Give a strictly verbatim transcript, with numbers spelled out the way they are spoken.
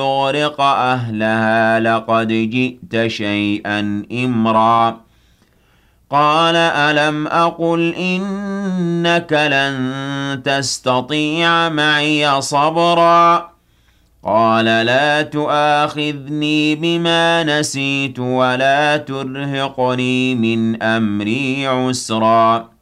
يغرق أهلها لقد جئت شيئا إمرا قال ألم أقل إنك لن تستطيع معي صبرا قال لا تؤاخذني بما نسيت ولا ترهقني من أمري عسرا